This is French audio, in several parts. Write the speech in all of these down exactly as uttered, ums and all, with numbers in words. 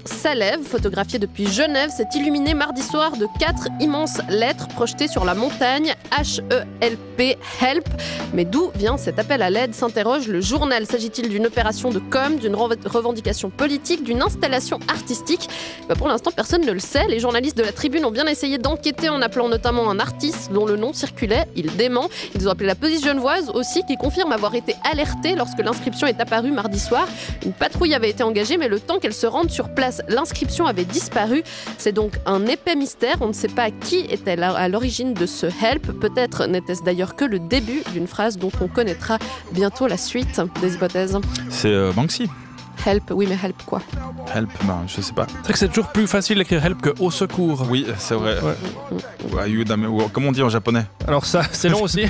Salève, photographié depuis Genève, s'est illuminé mardi soir de quatre immenses lettres projetées sur la montagne, H E L P, Help. Mais d'où vient cet appel à l'aide, s'interroge le journal. S'agit-il d'une opération de com', d'une revendication politique, d'une installation artistique ? Bah pour l'instant, personne ne le sait. Les journalistes de la Tribune ont bien essayé d'enquêter en appelant notamment un artiste dont le nom circulait. Il dément. Ils ont appelé la police genevoise aussi, qui confirme avoir été alertée lorsque l'inscription est apparue mardi soir. Une patrouille avait été engagée, mais le temps qu'elle se rende sur place, l'inscription avait disparu. C'est donc un épais mystère. On ne sait pas qui était à l'origine de ce help. Peut-être n'était-ce d'ailleurs que le début d'une phrase dont on connaîtra bientôt la suite. Des hypothèses. C'est euh, Banksy. Help, oui, mais help quoi ? Help, ben, je sais pas. C'est vrai que c'est toujours plus facile d'écrire help que au secours. Oui, c'est vrai. Ouais. Ouais, Yudame, ou comment on dit en japonais ? Alors ça, c'est long aussi.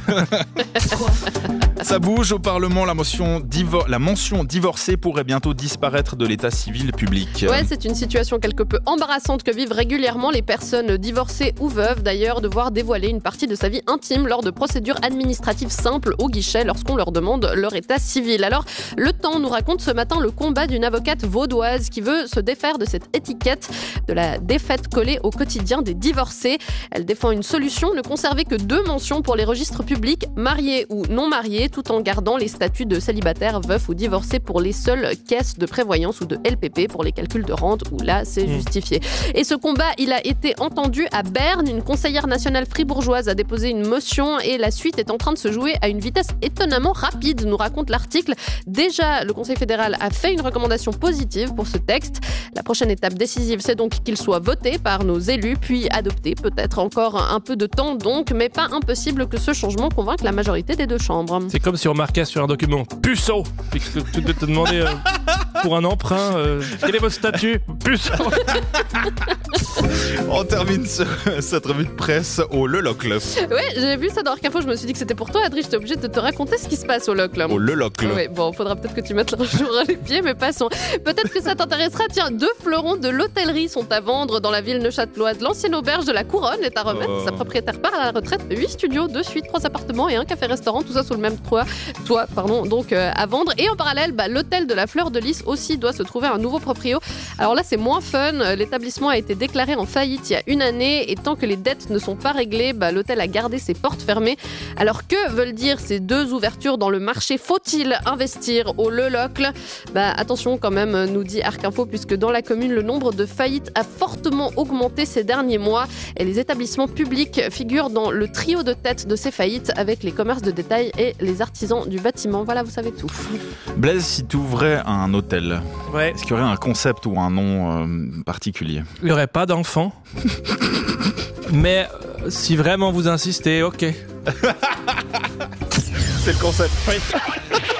Ça bouge au Parlement, la, motion divor- la mention divorcée pourrait bientôt disparaître de l'état civil public. Ouais, c'est une situation quelque peu embarrassante que vivent régulièrement les personnes divorcées ou veuves, d'ailleurs, devoir dévoiler une partie de sa vie intime lors de procédures administratives simples au guichet lorsqu'on leur demande leur état civil. Alors, Le Temps nous raconte ce matin le combat d'une avocate vaudoise qui veut se défaire de cette étiquette de la défaite collée au quotidien des divorcés. Elle défend une solution, ne conserver que deux mentions pour les registres publics, mariés ou non mariés, tout en gardant les statuts de célibataire, veuf ou divorcé pour les seules caisses de prévoyance ou de L P P pour les calculs de rente, où là, c'est justifié. Et ce combat, il a été entendu à Berne. Une conseillère nationale fribourgeoise a déposé une motion et la suite est en train de se jouer à une vitesse étonnamment rapide, nous raconte l'article. Déjà, le Conseil fédéral a fait une recommandation positive pour ce texte. La prochaine étape décisive, c'est donc qu'il soit voté par nos élus, puis adopté. Peut-être encore un peu de temps donc, mais pas impossible que ce changement convainque la majorité des deux chambres. C'est comme si on marquait sur un document puceau, et que tu devais te demander euh, pour un emprunt euh, quel est votre statut puceau. On termine ce, cette revue de presse au Le Locle. Ouais, j'ai vu ça dans Arc Info, je me suis dit que c'était pour toi, Adrien, j'étais obligée de te raconter ce qui se passe au Locle. Au Le Locle. Ouais, bon, faudra peut-être que tu mettes un jour les pieds, mais passons. Peut-être que ça t'intéressera. Tiens, deux fleurons de l'hôtellerie sont à vendre dans la ville neuchâteloise. L'ancienne auberge de la Couronne est à remettre. Oh. Sa propriétaire part à la retraite. huit studios, deux suites, trois appartements et un café-restaurant. Tout ça sous le même toit, toit pardon, donc euh, à vendre. Et en parallèle, bah, l'hôtel de la Fleur de Lys aussi doit se trouver un nouveau proprio. Alors là, c'est moins fun. L'établissement a été déclaré en faillite il y a une année et tant que les dettes ne sont pas réglées, bah, l'hôtel a gardé ses portes fermées. Alors que veulent dire ces deux ouvertures dans le marché ? Faut-il investir au Le Locle ? Bah, attention quand même, nous dit Arc Info, puisque dans la commune, le nombre de faillites a fortement augmenté ces derniers mois et les établissements publics figurent dans le trio de tête de ces faillites avec les commerces de détail et les artisans du bâtiment. Voilà, vous savez tout. Blaise, si tu ouvrais un hôtel, Ouais. est-ce qu'il y aurait un concept ou un nom euh, particulier ? Il n'y aurait pas d'enfants. Mais euh, si vraiment vous insistez, ok. C'est le concept. Oui.